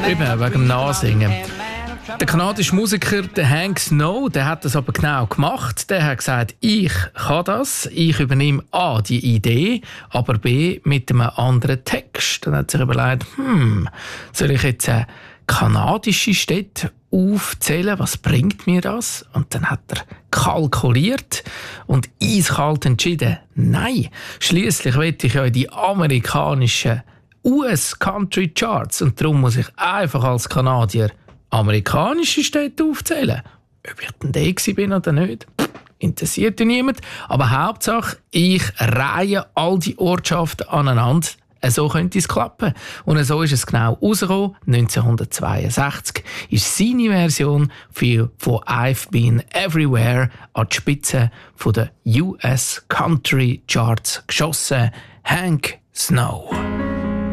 Eben, wegen dem Nachsingen. Der kanadische Musiker der Hank Snow, der hat das aber genau gemacht. Der hat gesagt, ich kann das, ich übernehme A, die Idee, aber B, mit einem anderen Text. Dann hat sich überlegt, soll ich jetzt kanadische Städte aufzählen? Was bringt mir das? Und dann hat er kalkuliert und eiskalt entschieden, nein, schliesslich will ich ja in die amerikanischen US-Country Charts und darum muss ich einfach als Kanadier amerikanische Städte aufzählen. Ob ich denn der bin oder nicht, interessiert ja niemand. Aber Hauptsache, ich reihe all die Ortschaften aneinander. So könnte es klappen. Und so ist es genau rausgekommen. 1962 ist seine Version von «I've Been Everywhere» an die Spitze der US Country Charts geschossen. Hank Snow.